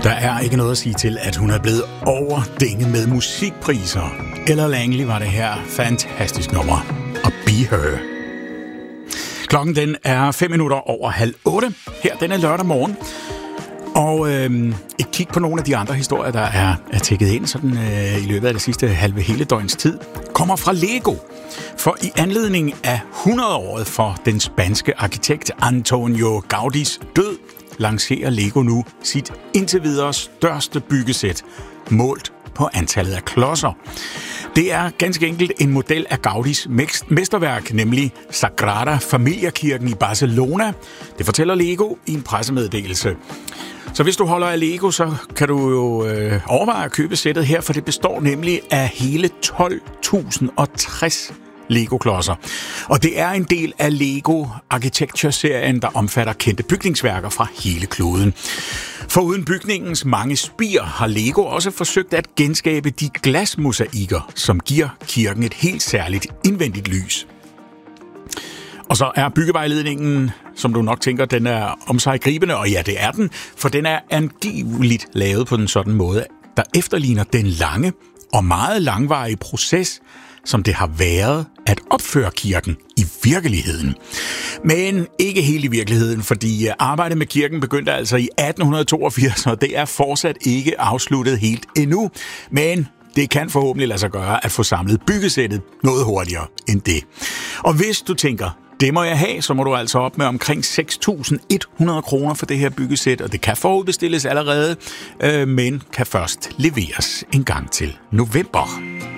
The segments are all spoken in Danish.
Der er ikke noget at sige til, at hun er blevet overdænget med musikpriser. Ella Langley var det her fantastisk nummer. Og Be Her. Klokken den er 5 minutter over 7:30. Her den er lørdag morgen. Og et kig på nogle af de andre historier, der er tækket ind sådan, i løbet af det sidste hele døgns tid, kommer fra Lego. For i anledning af 100-året for den spanske arkitekt Antonio Gaudís død, lancerer Lego nu sit indtil videre største byggesæt, målt på antallet af klodser. Det er ganske enkelt en model af Gaudís mesterværk, nemlig Sagrada Familia-kirken i Barcelona. Det fortæller Lego i en pressemeddelelse. Så hvis du holder af Lego, så kan du jo overveje at købe sættet her, for det består nemlig af hele 12.060 Lego-klodser. Og det er en del af Lego Architecture-serien, der omfatter kendte bygningsværker fra hele kloden. Foruden bygningens mange spir har Lego også forsøgt at genskabe de glasmosaikker, som giver kirken et helt særligt indvendigt lys. Og så er byggevejledningen, som du nok tænker, den er om sig gribende, og ja, det er den, for den er angiveligt lavet på en sådan måde, der efterligner den lange og meget langvarige proces, som det har været at opføre kirken i virkeligheden. Men ikke helt i virkeligheden, fordi arbejdet med kirken begyndte altså i 1882, og det er fortsat ikke afsluttet helt endnu. Men det kan forhåbentlig lade sig gøre at få samlet byggesættet noget hurtigere end det. Og hvis du tænker, det må jeg have, så må du altså op med omkring 6.100 kroner for det her byggesæt, og det kan forudbestilles allerede, men kan først leveres en gang til november.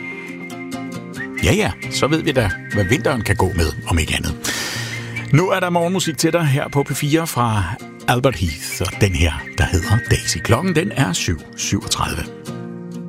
Ja, så ved vi da, hvad vinteren kan gå med, om ikke andet. Nu er der morgenmusik til dig her på P4 fra Albert Heath, og den her, der hedder Daisy. Klokken den er 7:37.